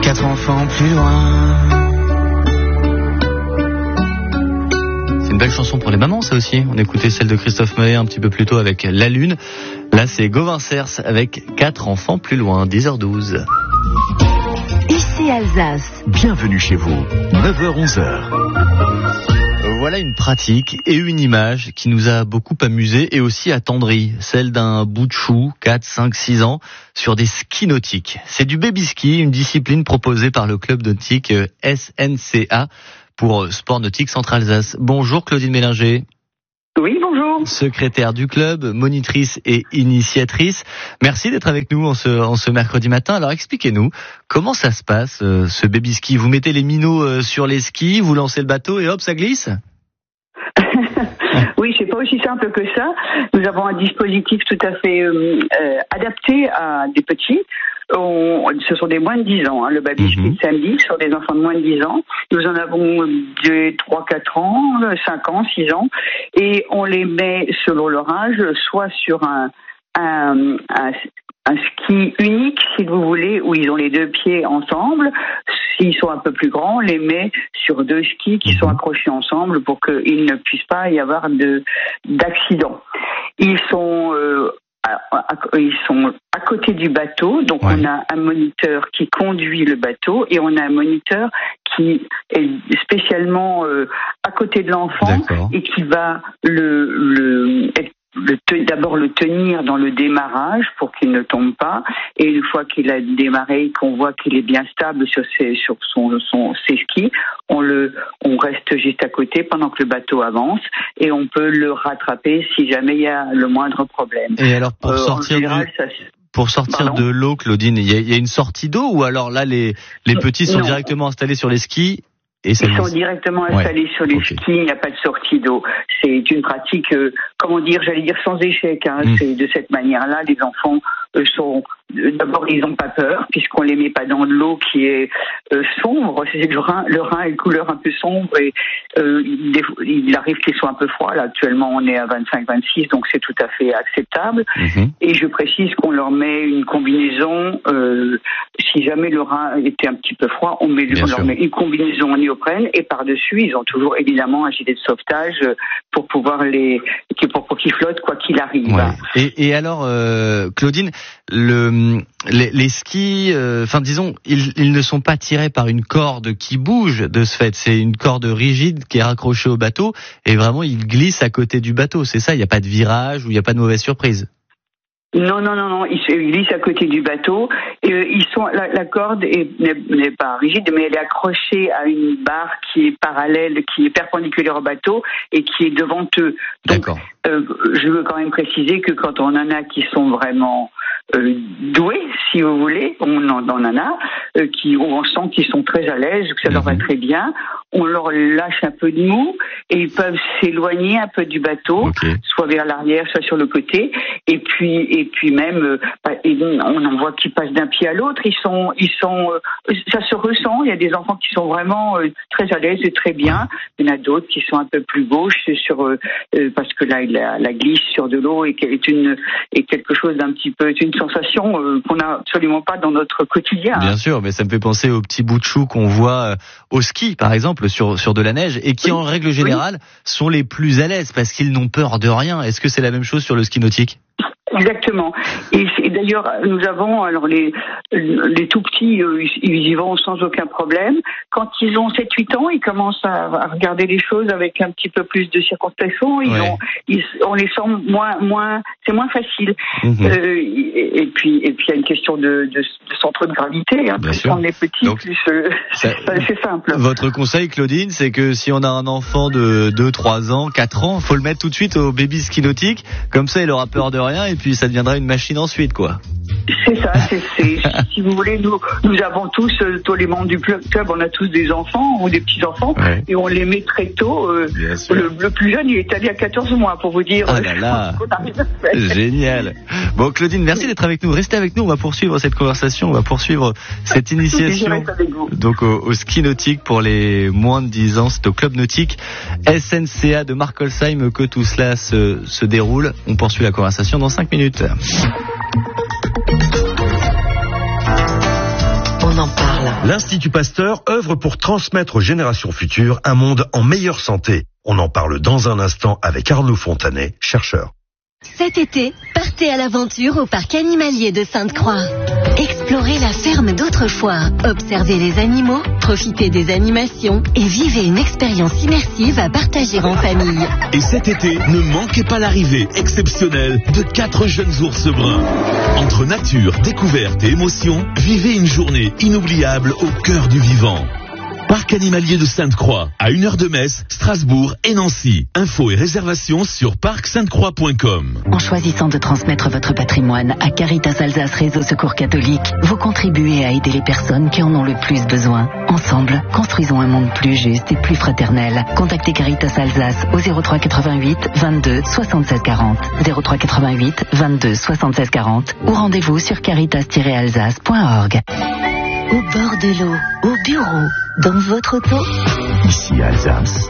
4 enfants plus loin. C'est une belle chanson pour les mamans, ça aussi. On écoutait celle de Christophe Maé un petit peu plus tôt avec La Lune. Là, c'est Gauvin Cers avec 4 enfants plus loin, 10h12. Ici Alsace. Bienvenue chez vous, 9h-11h. Voilà une pratique et une image qui nous a beaucoup amusé et aussi attendri, celle d'un bout de chou, 4, 5, 6 ans, sur des skis nautiques. C'est du baby ski, une discipline proposée par le club nautique SNCA pour Sport Nautique Centre-Alsace. Bonjour Claudine Mélinger. Oui, bonjour. Secrétaire du club, monitrice et initiatrice. Merci d'être avec nous en ce mercredi matin. Alors expliquez-nous, comment ça se passe ce baby ski? Vous mettez les minots sur les skis, vous lancez le bateau et hop, ça glisse? Oui, c'est pas aussi simple que ça. Nous avons un dispositif tout à fait adapté à des petits. Ce sont des moins de 10 ans, le baby ski samedi, sur des enfants de moins de 10 ans. Nous en avons de 3, 4 ans, 5 ans, 6 ans, et on les met selon leur âge, soit sur un ski unique, si vous voulez, où ils ont les deux pieds ensemble. S'ils sont un peu plus grands, on les met sur 2 skis qui sont accrochés ensemble pour qu'il ne puisse pas y avoir d'accident. Ils sont à côté du bateau, donc on a un moniteur qui conduit le bateau et on a un moniteur qui est spécialement à côté de l'enfant. D'accord. Et qui va d'abord le tenir dans le démarrage pour qu'il ne tombe pas, et une fois qu'il a démarré, qu'on voit qu'il est bien stable sur ses skis, on reste juste à côté pendant que le bateau avance et on peut le rattraper si jamais il y a le moindre problème. Et alors pour sortir de l'eau, Claudine, il y a une sortie d'eau, ou alors là les petits sont directement installés sur les skis? Ils sont directement installés sur les skis, il n'y a pas de sortie d'eau. C'est une pratique, j'allais dire sans échec. C'est de cette manière-là, les enfants d'abord, ils n'ont pas peur, puisqu'on les met pas dans de l'eau qui est sombre. C'est le Rhin est de couleur un peu sombre, et il arrive qu'ils soient un peu froids. Là, actuellement, on est à 25-26, donc c'est tout à fait acceptable. Et je précise qu'on leur met une combinaison. Si jamais le Rhin était un petit peu froid, on leur met une combinaison en néoprène, et par-dessus, ils ont toujours évidemment un gilet de sauvetage pour pouvoir pour qu'ils flottent quoi qu'il arrive. Ouais. Et alors, Claudine, les skis, disons, ils ne sont pas tirés par une corde qui bouge de ce fait. C'est une corde rigide qui est raccrochée au bateau et vraiment ils glissent à côté du bateau. C'est ça, il n'y a pas de virage ou il n'y a pas de mauvaise surprise. Non, ils glissent à côté du bateau. La corde n'est pas rigide, mais elle est accrochée à une barre qui est parallèle, qui est perpendiculaire au bateau et qui est devant eux. Donc, d'accord. Je veux quand même préciser que quand on en a qui sont vraiment doués, si vous voulez, on en a où on sent qu'ils sont très à l'aise, que ça leur va très bien. On leur lâche un peu de mou et ils peuvent s'éloigner un peu du bateau, soit vers l'arrière, soit sur le côté. Et puis même, on en voit qui passent d'un pied à l'autre. Ils sont, ça se ressent. Il y a des enfants qui sont vraiment très à l'aise et très bien. Il y en a d'autres qui sont un peu plus gauches parce que là, la glisse sur de l'eau est quelque chose d'un petit peu, une sensation qu'on n'a absolument pas dans notre quotidien. Bien sûr, mais ça me fait penser aux petits bouts de chou qu'on voit au ski, par exemple, sur de la neige, et qui en règle générale sont les plus à l'aise parce qu'ils n'ont peur de rien. Est-ce que c'est la même chose sur le ski nautique ? Exactement. Et d'ailleurs, nous avons les tout petits, ils y vont sans aucun problème. Quand ils ont 7-8 ans, ils commencent à regarder les choses avec un petit peu plus de circonspection. On les sent moins, c'est moins facile. Et puis il y a une question de centre de gravité. Plus on est petit, donc, plus c'est simple. Votre conseil, Claudine, c'est que si on a un enfant de 2, 3 ans, 4 ans, faut le mettre tout de suite au baby ski nautique. Comme ça, il aura peur de rien et puis ça deviendra une machine ensuite, quoi. C'est ça, si vous voulez, nous avons tous les membres du club, on a tous des enfants ou des petits-enfants, et on les met très tôt. Le plus jeune, il est allé à 14 mois, pour vous dire. Ah là là, génial. Bon, Claudine, merci d'être avec nous. Restez avec nous, on va poursuivre cette conversation, on va poursuivre cette initiation donc au ski nautique pour les moins de 10 ans. C'est au club nautique SNCA de Markolsheim que tout cela se déroule. On poursuit la conversation dans 5 minutes. On en parle. parle. L'Institut Pasteur œuvre pour transmettre aux générations futures un monde en meilleure santé. On en parle dans un instant avec Arnaud Fontanet, chercheur. Cet été, partez à l'aventure au parc animalier de Sainte-Croix. Explorez la ferme d'autrefois, observez les animaux, profitez des animations et vivez une expérience immersive à partager en famille. Et cet été, ne manquez pas l'arrivée exceptionnelle de 4 jeunes ours bruns. Entre nature, découverte et émotion, vivez une journée inoubliable au cœur du vivant. Parc animalier de Sainte-Croix, à 1 heure de Metz, Strasbourg et Nancy. Infos et réservations sur parcsainte-croix.com. En choisissant de transmettre votre patrimoine à Caritas Alsace Réseau Secours Catholique, vous contribuez à aider les personnes qui en ont le plus besoin. Ensemble, construisons un monde plus juste et plus fraternel. Contactez Caritas Alsace au 03 88 22 76 40, 03 88 22 76 40 ou rendez-vous sur caritas-alsace.org. Au bord de l'eau, au bureau, dans votre auto. Ici Alsace.